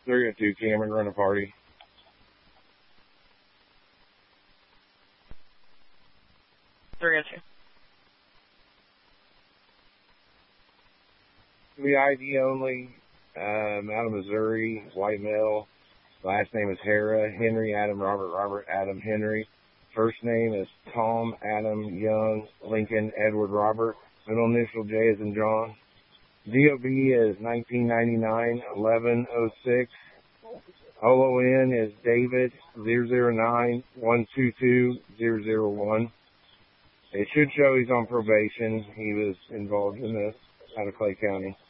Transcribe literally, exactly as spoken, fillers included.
three oh two Cameron, run a party. three oh two. The I D only, um, out of Missouri, white male. Last name is Hara, Henry, Adam, Robert, Robert, Adam, Henry. First name is Tom, Adam, Young, Lincoln, Edward, Robert. Middle initial J is in John. D O B is nineteen ninety-nine, eleven oh six. O O N is David, zero zero nine, one two two, zero zero one. It should show he's on probation. He was involved in this out of Clay County.